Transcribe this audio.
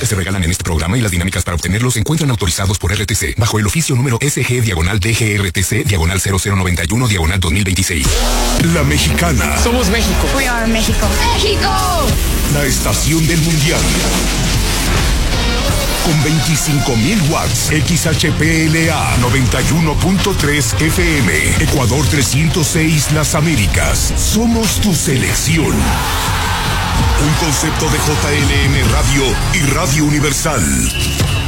que se regalan en este programa y las dinámicas para obtenerlos se encuentran autorizados por RTC, bajo el oficio número SG/DGRTC/00121/2026. La Mexicana. Somos México. We are México. ¡México! La estación del mundial. Con 25,000 watts, XHPLA 91.3 FM, Ecuador 306 Las Américas. Somos tu selección. Un concepto de JLM Radio y Radio Universal.